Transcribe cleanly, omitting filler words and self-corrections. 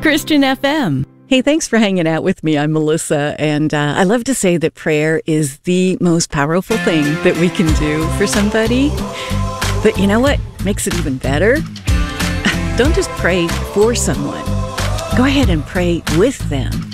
Christian FM. Hey, thanks for hanging out with me. I'm Melissa, and I love to say that prayer is the most powerful thing that we can do for somebody. But you know what makes it even better? Don't just pray for someone. Go ahead and pray with them.